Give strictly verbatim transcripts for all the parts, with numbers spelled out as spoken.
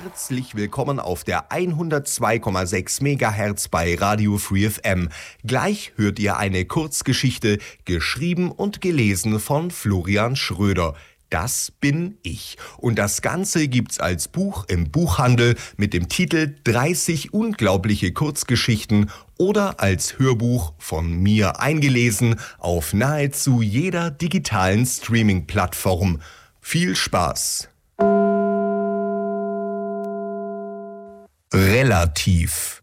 Herzlich willkommen auf der hundertzwei Komma sechs Megahertz bei Radio Free F M. Gleich hört ihr eine Kurzgeschichte, geschrieben und gelesen von Florian Schröder. Das bin ich. Und das Ganze gibt's als Buch im Buchhandel mit dem Titel dreißig unglaubliche Kurzgeschichten oder als Hörbuch von mir eingelesen auf nahezu jeder digitalen Streaming-Plattform. Viel Spaß! Relativ.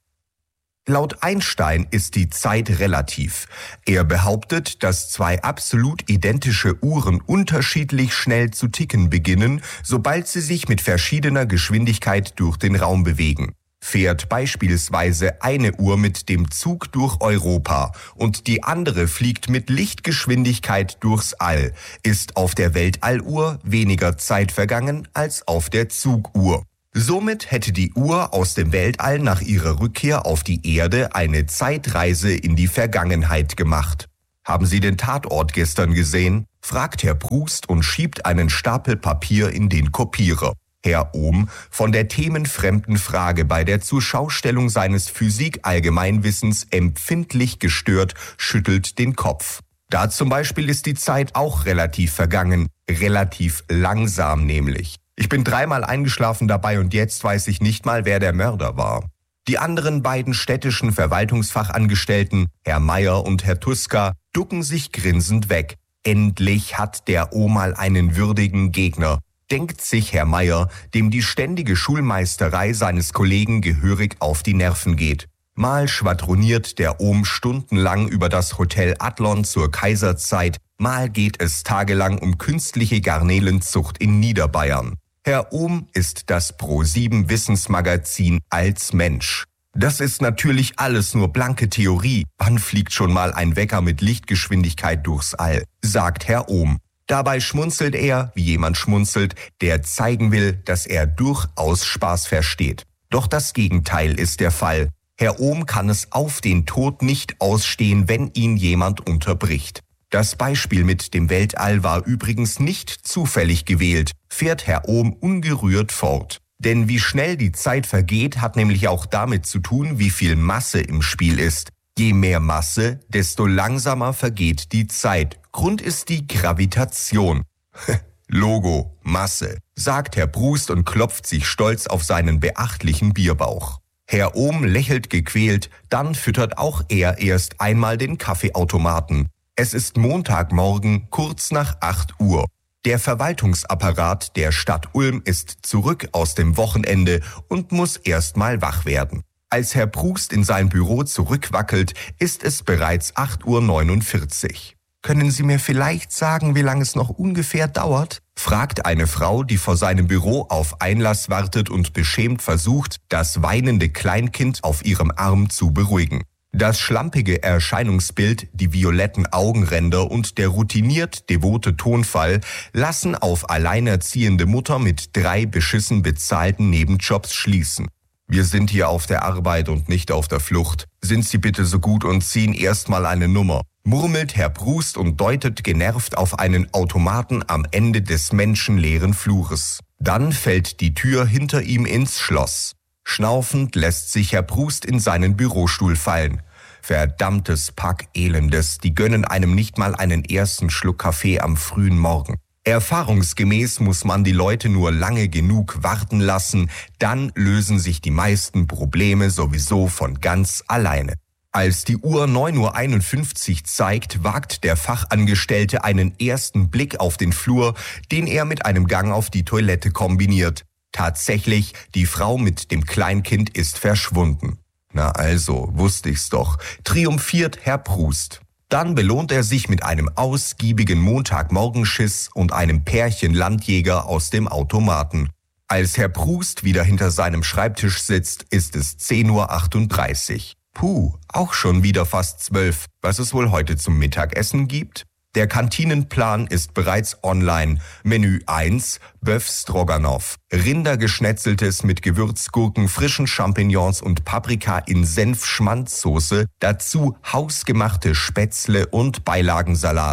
Laut Einstein ist die Zeit relativ. Er behauptet, dass zwei absolut identische Uhren unterschiedlich schnell zu ticken beginnen, sobald sie sich mit verschiedener Geschwindigkeit durch den Raum bewegen. Fährt beispielsweise eine Uhr mit dem Zug durch Europa und die andere fliegt mit Lichtgeschwindigkeit durchs All, ist auf der Weltalluhr weniger Zeit vergangen als auf der Zuguhr. Somit hätte die Uhr aus dem Weltall nach ihrer Rückkehr auf die Erde eine Zeitreise in die Vergangenheit gemacht. Haben Sie den Tatort gestern gesehen? Fragt Herr Proust und schiebt einen Stapel Papier in den Kopierer. Herr Ohm, von der themenfremden Frage bei der Zurschaustellung seines Physik-Allgemeinwissens empfindlich gestört, schüttelt den Kopf. Da zum Beispiel ist die Zeit auch relativ vergangen, relativ langsam nämlich. Ich bin dreimal eingeschlafen dabei und jetzt weiß ich nicht mal, wer der Mörder war. Die anderen beiden städtischen Verwaltungsfachangestellten, Herr Meier und Herr Tuska, ducken sich grinsend weg. Endlich hat der O mal einen würdigen Gegner, denkt sich Herr Meier, dem die ständige Schulmeisterei seines Kollegen gehörig auf die Nerven geht. Mal schwadroniert der Ohm stundenlang über das Hotel Adlon zur Kaiserzeit, mal geht es tagelang um künstliche Garnelenzucht in Niederbayern. Herr Ohm ist das Pro sieben Wissensmagazin als Mensch. Das ist natürlich alles nur blanke Theorie. Wann fliegt schon mal ein Wecker mit Lichtgeschwindigkeit durchs All, sagt Herr Ohm. Dabei schmunzelt er, wie jemand schmunzelt, der zeigen will, dass er durchaus Spaß versteht. Doch das Gegenteil ist der Fall. Herr Ohm kann es auf den Tod nicht ausstehen, wenn ihn jemand unterbricht. Das Beispiel mit dem Weltall war übrigens nicht zufällig gewählt, fährt Herr Ohm ungerührt fort. Denn wie schnell die Zeit vergeht, hat nämlich auch damit zu tun, wie viel Masse im Spiel ist. Je mehr Masse, desto langsamer vergeht die Zeit. Grund ist die Gravitation. Logo, Masse, sagt Herr Proust und klopft sich stolz auf seinen beachtlichen Bierbauch. Herr Ohm lächelt gequält, dann füttert auch er erst einmal den Kaffeeautomaten. Es ist Montagmorgen, kurz nach acht Uhr. Der Verwaltungsapparat der Stadt Ulm ist zurück aus dem Wochenende und muss erst mal wach werden. Als Herr Proust in sein Büro zurückwackelt, ist es bereits acht Uhr neunundvierzig. Können Sie mir vielleicht sagen, wie lange es noch ungefähr dauert? Fragt eine Frau, die vor seinem Büro auf Einlass wartet und beschämt versucht, das weinende Kleinkind auf ihrem Arm zu beruhigen. Das schlampige Erscheinungsbild, die violetten Augenränder und der routiniert devote Tonfall lassen auf alleinerziehende Mutter mit drei beschissen bezahlten Nebenjobs schließen. Wir sind hier auf der Arbeit und nicht auf der Flucht. Sind Sie bitte so gut und ziehen erstmal eine Nummer, murmelt Herr Proust und deutet genervt auf einen Automaten am Ende des menschenleeren Flures. Dann fällt die Tür hinter ihm ins Schloss. Schnaufend lässt sich Herr Proust in seinen Bürostuhl fallen. Verdammtes Pack Elendes, die gönnen einem nicht mal einen ersten Schluck Kaffee am frühen Morgen. Erfahrungsgemäß muss man die Leute nur lange genug warten lassen, dann lösen sich die meisten Probleme sowieso von ganz alleine. Als die Uhr neun Uhr einundfünfzig zeigt, wagt der Fachangestellte einen ersten Blick auf den Flur, den er mit einem Gang auf die Toilette kombiniert. Tatsächlich, die Frau mit dem Kleinkind ist verschwunden. Na also, wusste ich's doch, triumphiert Herr Proust. Dann belohnt er sich mit einem ausgiebigen Montagmorgenschiss und einem Pärchen Landjäger aus dem Automaten. Als Herr Proust wieder hinter seinem Schreibtisch sitzt, ist es zehn Uhr achtunddreißig. Puh, auch schon wieder fast zwölf. Was es wohl heute zum Mittagessen gibt? Der Kantinenplan ist bereits online. Menü eins, Bœuf Stroganoff. Rindergeschnetzeltes mit Gewürzgurken, frischen Champignons und Paprika in Senf-Schmandsoße. Dazu hausgemachte Spätzle und Beilagensalat.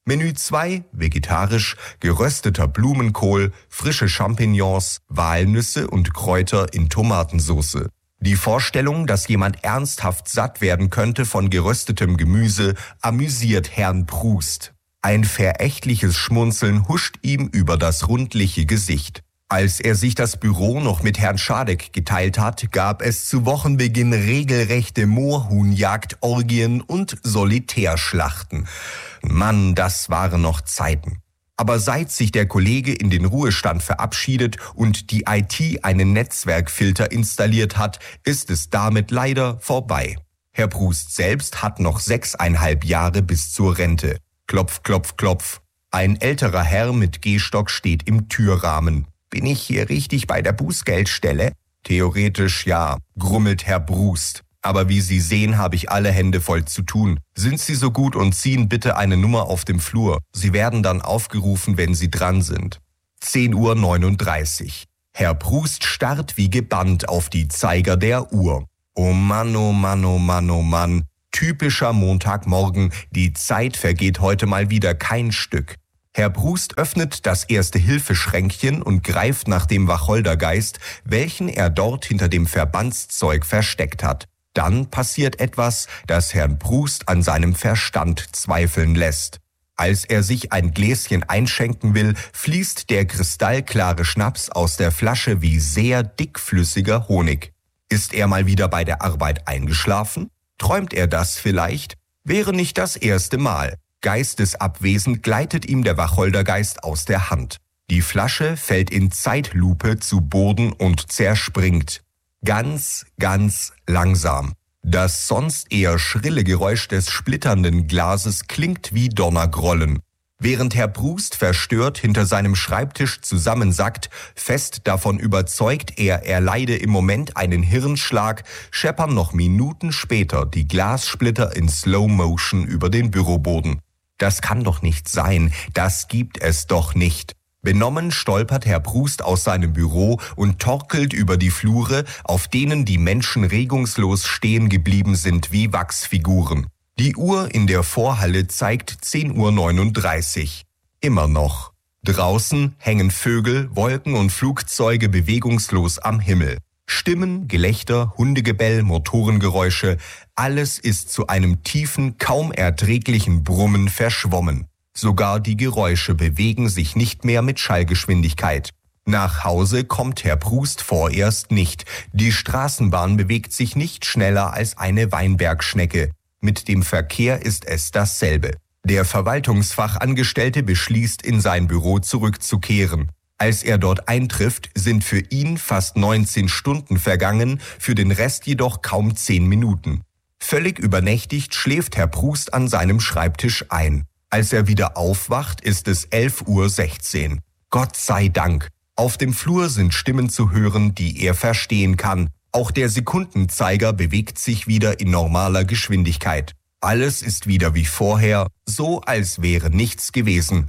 Menü zwei, vegetarisch, gerösteter Blumenkohl, frische Champignons, Walnüsse und Kräuter in Tomatensauce. Die Vorstellung, dass jemand ernsthaft satt werden könnte von geröstetem Gemüse, amüsiert Herrn Proust. Ein verächtliches Schmunzeln huscht ihm über das rundliche Gesicht. Als er sich das Büro noch mit Herrn Schadek geteilt hat, gab es zu Wochenbeginn regelrechte Moorhuhnjagdorgien und Solitärschlachten. Mann, das waren noch Zeiten. Aber seit sich der Kollege in den Ruhestand verabschiedet und die I T einen Netzwerkfilter installiert hat, ist es damit leider vorbei. Herr Proust selbst hat noch sechseinhalb Jahre bis zur Rente. Klopf, klopf, klopf. Ein älterer Herr mit Gehstock steht im Türrahmen. Bin ich hier richtig bei der Bußgeldstelle? Theoretisch ja, grummelt Herr Proust. Aber wie Sie sehen, habe ich alle Hände voll zu tun. Sind Sie so gut und ziehen bitte eine Nummer auf dem Flur. Sie werden dann aufgerufen, wenn Sie dran sind. zehn Uhr neununddreißig. Herr Proust starrt wie gebannt auf die Zeiger der Uhr. Oh Mann, oh Mann, oh Mann, oh Mann. Typischer Montagmorgen. Die Zeit vergeht heute mal wieder kein Stück. Herr Proust öffnet das Erste-Hilfe-Schränkchen und greift nach dem Wacholdergeist, welchen er dort hinter dem Verbandszeug versteckt hat. Dann passiert etwas, das Herrn Proust an seinem Verstand zweifeln lässt. Als er sich ein Gläschen einschenken will, fließt der kristallklare Schnaps aus der Flasche wie sehr dickflüssiger Honig. Ist er mal wieder bei der Arbeit eingeschlafen? Träumt er das vielleicht? Wäre nicht das erste Mal. Geistesabwesend gleitet ihm der Wacholdergeist aus der Hand. Die Flasche fällt in Zeitlupe zu Boden und zerspringt. Ganz, ganz langsam. Das sonst eher schrille Geräusch des splitternden Glases klingt wie Donnergrollen. Während Herr Proust verstört hinter seinem Schreibtisch zusammensackt, fest davon überzeugt, er erleide im Moment einen Hirnschlag, scheppern noch Minuten später die Glassplitter in Slow Motion über den Büroboden. Das kann doch nicht sein, das gibt es doch nicht. Benommen stolpert Herr Proust aus seinem Büro und torkelt über die Flure, auf denen die Menschen regungslos stehen geblieben sind wie Wachsfiguren. Die Uhr in der Vorhalle zeigt zehn Uhr neununddreißig. Immer noch. Draußen hängen Vögel, Wolken und Flugzeuge bewegungslos am Himmel. Stimmen, Gelächter, Hundegebell, Motorengeräusche, alles ist zu einem tiefen, kaum erträglichen Brummen verschwommen. Sogar die Geräusche bewegen sich nicht mehr mit Schallgeschwindigkeit. Nach Hause kommt Herr Proust vorerst nicht. Die Straßenbahn bewegt sich nicht schneller als eine Weinbergschnecke. Mit dem Verkehr ist es dasselbe. Der Verwaltungsfachangestellte beschließt, in sein Büro zurückzukehren. Als er dort eintrifft, sind für ihn fast neunzehn Stunden vergangen, für den Rest jedoch kaum zehn Minuten. Völlig übernächtigt schläft Herr Proust an seinem Schreibtisch ein. Als er wieder aufwacht, ist es elf Uhr sechzehn. Gott sei Dank. Auf dem Flur sind Stimmen zu hören, die er verstehen kann. Auch der Sekundenzeiger bewegt sich wieder in normaler Geschwindigkeit. Alles ist wieder wie vorher, so als wäre nichts gewesen.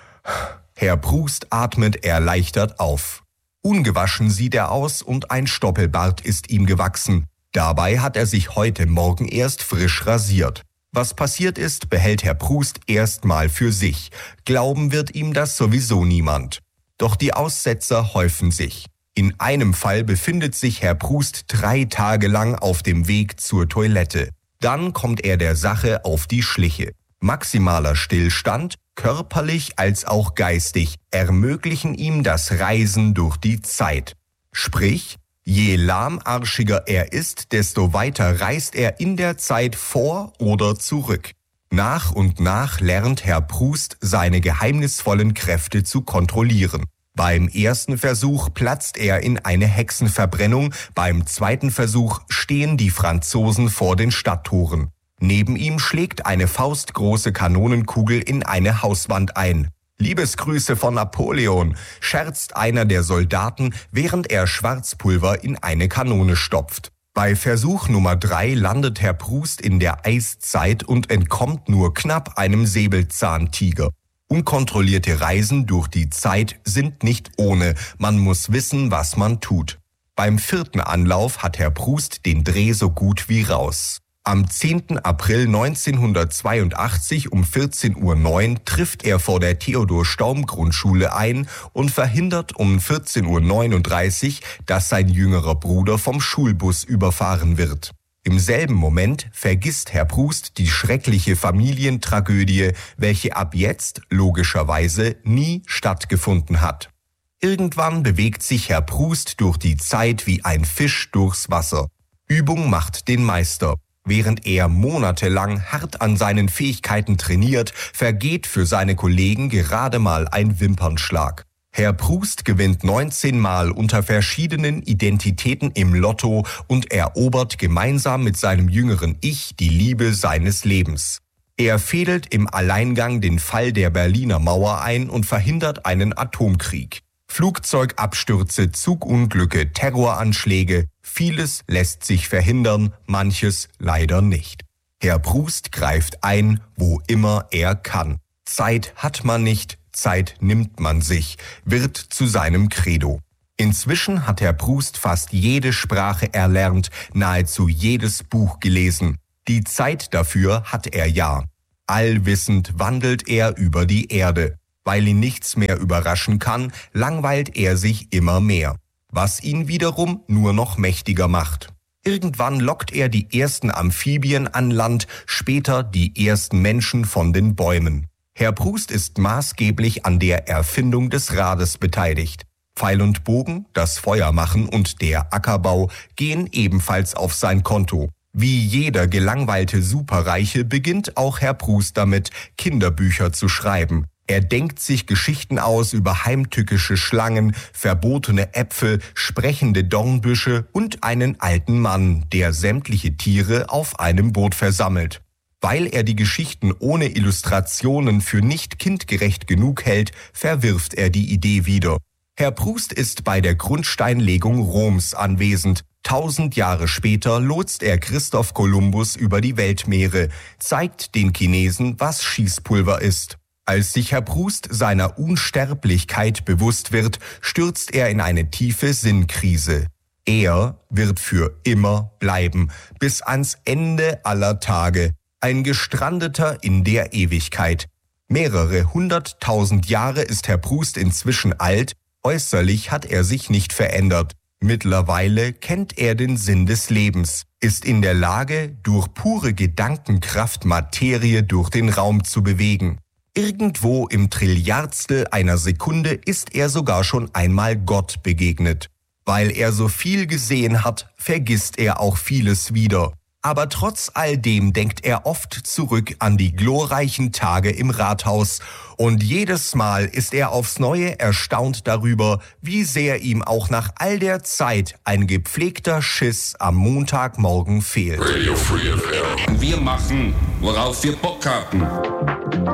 Herr Proust atmet erleichtert auf. Ungewaschen sieht er aus und ein Stoppelbart ist ihm gewachsen. Dabei hat er sich heute Morgen erst frisch rasiert. Was passiert ist, behält Herr Proust erstmal für sich. Glauben wird ihm das sowieso niemand. Doch die Aussetzer häufen sich. In einem Fall befindet sich Herr Proust drei Tage lang auf dem Weg zur Toilette. Dann kommt er der Sache auf die Schliche. Maximaler Stillstand, körperlich als auch geistig, ermöglichen ihm das Reisen durch die Zeit. Sprich, je lahmarschiger er ist, desto weiter reist er in der Zeit vor oder zurück. Nach und nach lernt Herr Proust seine geheimnisvollen Kräfte zu kontrollieren. Beim ersten Versuch platzt er in eine Hexenverbrennung, beim zweiten Versuch stehen die Franzosen vor den Stadttoren. Neben ihm schlägt eine faustgroße Kanonenkugel in eine Hauswand ein. »Liebesgrüße von Napoleon«, scherzt einer der Soldaten, während er Schwarzpulver in eine Kanone stopft. Bei Versuch Nummer drei landet Herr Proust in der Eiszeit und entkommt nur knapp einem Säbelzahntiger. Unkontrollierte Reisen durch die Zeit sind nicht ohne, man muss wissen, was man tut. Beim vierten Anlauf hat Herr Proust den Dreh so gut wie raus. Am zehnten April neunzehnhundertzweiundachtzig um vierzehn Uhr neun trifft er vor der Theodor-Storm-Grundschule ein und verhindert um vierzehn Uhr neununddreißig, dass sein jüngerer Bruder vom Schulbus überfahren wird. Im selben Moment vergisst Herr Proust die schreckliche Familientragödie, welche ab jetzt logischerweise nie stattgefunden hat. Irgendwann bewegt sich Herr Proust durch die Zeit wie ein Fisch durchs Wasser. Übung macht den Meister. Während er monatelang hart an seinen Fähigkeiten trainiert, vergeht für seine Kollegen gerade mal ein Wimpernschlag. Herr Proust gewinnt neunzehn Mal unter verschiedenen Identitäten im Lotto und erobert gemeinsam mit seinem jüngeren Ich die Liebe seines Lebens. Er fädelt im Alleingang den Fall der Berliner Mauer ein und verhindert einen Atomkrieg. Flugzeugabstürze, Zugunglücke, Terroranschläge, vieles lässt sich verhindern, manches leider nicht. Herr Proust greift ein, wo immer er kann. Zeit hat man nicht, Zeit nimmt man sich, wird zu seinem Credo. Inzwischen hat Herr Proust fast jede Sprache erlernt, nahezu jedes Buch gelesen. Die Zeit dafür hat er ja. Allwissend wandelt er über die Erde. Weil ihn nichts mehr überraschen kann, langweilt er sich immer mehr, was ihn wiederum nur noch mächtiger macht. Irgendwann lockt er die ersten Amphibien an Land, später die ersten Menschen von den Bäumen. Herr Proust ist maßgeblich an der Erfindung des Rades beteiligt. Pfeil und Bogen, das Feuermachen und der Ackerbau gehen ebenfalls auf sein Konto. Wie jeder gelangweilte Superreiche beginnt auch Herr Proust damit, Kinderbücher zu schreiben. Er denkt sich Geschichten aus über heimtückische Schlangen, verbotene Äpfel, sprechende Dornbüsche und einen alten Mann, der sämtliche Tiere auf einem Boot versammelt. Weil er die Geschichten ohne Illustrationen für nicht kindgerecht genug hält, verwirft er die Idee wieder. Herr Proust ist bei der Grundsteinlegung Roms anwesend. Tausend Jahre später lotst er Christoph Kolumbus über die Weltmeere, zeigt den Chinesen, was Schießpulver ist. Als sich Herr Proust seiner Unsterblichkeit bewusst wird, stürzt er in eine tiefe Sinnkrise. Er wird für immer bleiben, bis ans Ende aller Tage, ein Gestrandeter in der Ewigkeit. Mehrere hunderttausend Jahre ist Herr Proust inzwischen alt, äußerlich hat er sich nicht verändert. Mittlerweile kennt er den Sinn des Lebens, ist in der Lage, durch pure Gedankenkraft Materie durch den Raum zu bewegen. Irgendwo im Trilliardstel einer Sekunde ist er sogar schon einmal Gott begegnet. Weil er so viel gesehen hat, vergisst er auch vieles wieder. Aber trotz all dem denkt er oft zurück an die glorreichen Tage im Rathaus und jedes Mal ist er aufs Neue erstaunt darüber, wie sehr ihm auch nach all der Zeit ein gepflegter Schiss am Montagmorgen fehlt. Radio Free F M. Wir machen, worauf wir Bock haben.